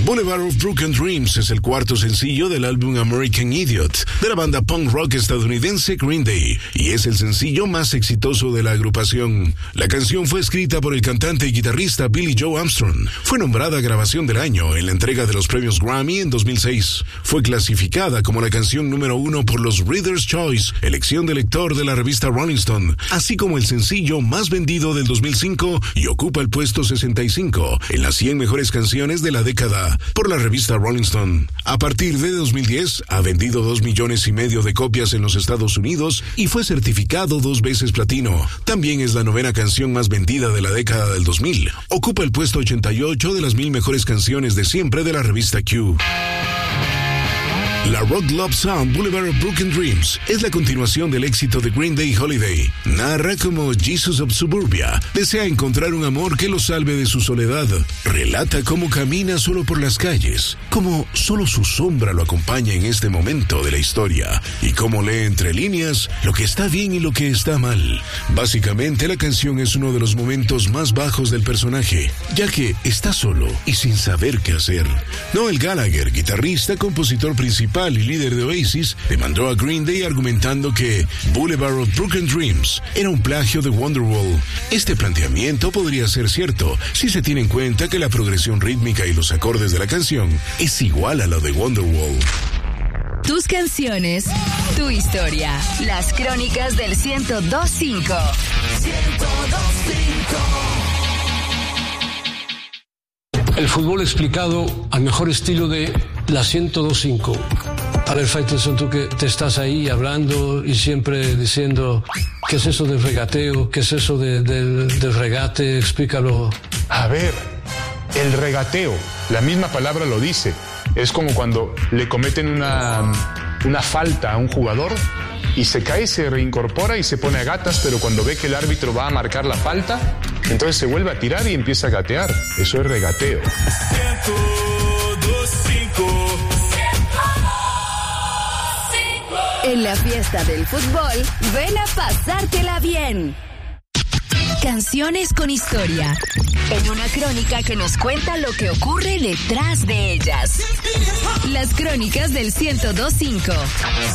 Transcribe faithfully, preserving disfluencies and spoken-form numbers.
Boulevard of Broken Dreams es el cuarto sencillo del álbum American Idiot de la banda punk rock estadounidense Green Day y es el sencillo más exitoso de la agrupación. La canción fue escrita por el cantante y guitarrista Billy Joe Armstrong. Fue nombrada Grabación del Año en la entrega de los premios Grammy en dos mil seis. Fue clasificada como la canción número uno por los Reader's Choice, elección de lector de la revista Rolling Stone, así como el sencillo más vendido del dos mil cinco y ocupa el puesto sesenta y cinco en las cien mejores canciones de la década por la revista Rolling Stone. A partir de dos mil diez ha vendido dos millones y medio de copias en los Estados Unidos y fue certificado dos veces platino. También es la novena canción más vendida de la década del dos mil. Ocupa el puesto ochenta y ocho de las mil mejores canciones de siempre de la revista Q. La rock love song Boulevard of Broken Dreams es la continuación del éxito de Green Day Holiday. Narra cómo Jesus of Suburbia desea encontrar un amor que lo salve de su soledad. Relata cómo camina solo por las calles, cómo solo su sombra lo acompaña en este momento de la historia y cómo lee entre líneas lo que está bien y lo que está mal. Básicamente la canción es uno de los momentos más bajos del personaje, ya que está solo y sin saber qué hacer. Noel Gallagher, guitarrista, compositor principal y líder de Oasis, demandó a Green Day argumentando que Boulevard of Broken Dreams era un plagio de Wonderwall. Este planteamiento podría ser cierto si se tiene en cuenta que la progresión rítmica y los acordes de la canción es igual a la de Wonderwall. Tus canciones, tu historia. Las crónicas del ciento dos cinco. ciento dos cinco. El fútbol explicado al mejor estilo de la ciento dos cinco. A ver, Faitelson, tú que te estás ahí hablando y siempre diciendo ¿qué es eso del regateo? ¿Qué es eso de, de, del regate? Explícalo. A ver, el regateo, la misma palabra lo dice. Es como cuando le cometen una, una falta a un jugador y se cae, se reincorpora y se pone a gatas, pero cuando ve que el árbitro va a marcar la falta, entonces se vuelve a tirar y empieza a gatear. Eso es regateo. En la fiesta del fútbol, ven a pasártela bien. Canciones con historia. En una crónica que nos cuenta lo que ocurre detrás de ellas. Las crónicas del ciento dos cinco.